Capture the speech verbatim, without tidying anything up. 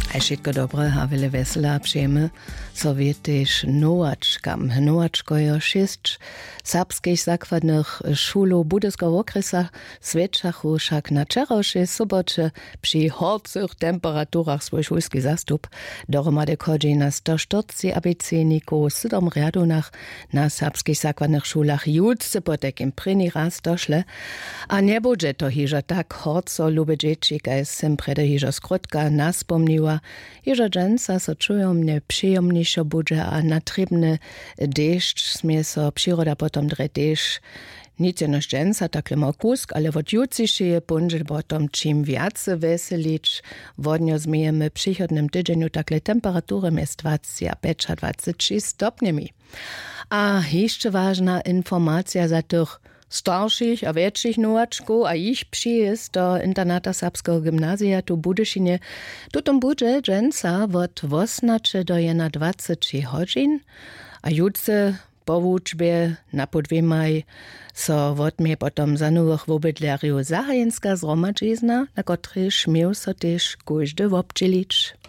A všetko dobré a veľa veselá přejeme sovětiš novačkam. Novačko je šest serbských základných šulov Budyského okresa svedčachu však na čeravšej sobote při horcich temperatúrach svoj šulský zastup dohromady chodí na sto štyridsať abecedníkov v sedom riadunach na serbských základných šulách júdce po takým prvný raz došle a nebude to hižo tak horco ľube džečik aj sem prede hižo skrótka naspomniła, Ježo dženca so čujomne příjemnejšo bude a natrebne dešť smie so příroda potom dre dešť. Nic je nož dženca takle mal kusk, ale vod juciši je punžel potom čím viace veselič. Vodnjo zmijeme přichodnym tydzieniu takle temperatury mjest dwadzieścia pięć dwadzieścia sześć stopniami. A jeszcze ważna informacja za tych starších a väčších novačkov a ich přijízd do internata serbského gymnázia tu Budyšinie. Tutom bude dženca od osmnástej do dwudziestej hodin a júce po vúčbie na podvimaj so vodmie potom za nových vobydleriu Zahajenská zromadžizna, na ktorej šmiev so tež kúždy vobčilič.